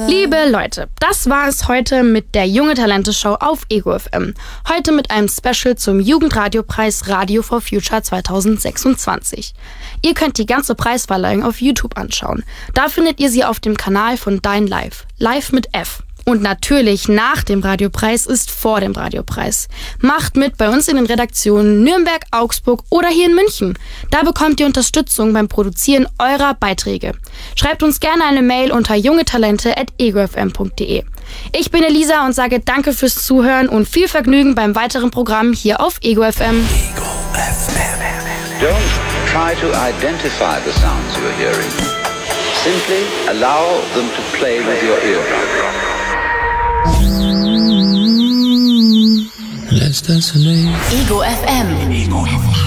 Liebe Leute, das war es heute mit der Junge Talente Show auf Ego FM. Heute mit einem Special zum Jugendradiopreis Radio for Future 2026. Ihr könnt die ganze Preisverleihung auf YouTube anschauen. Da findet ihr sie auf dem Kanal von Dein Live. Live mit F. Und natürlich nach dem Radiopreis ist vor dem Radiopreis. Macht mit bei uns in den Redaktionen Nürnberg, Augsburg oder hier in München. Da bekommt ihr Unterstützung beim Produzieren eurer Beiträge. Schreibt uns gerne eine Mail unter jungetalente@egofm.de. Ich bin Elisa und sage danke fürs Zuhören und viel Vergnügen beim weiteren Programm hier auf Ego FM. Ego FM. Don't try to identify the sounds you're hearing. Simply allow them to play with your eardrum. Let's dance tonight. Ego FM. Ego FM.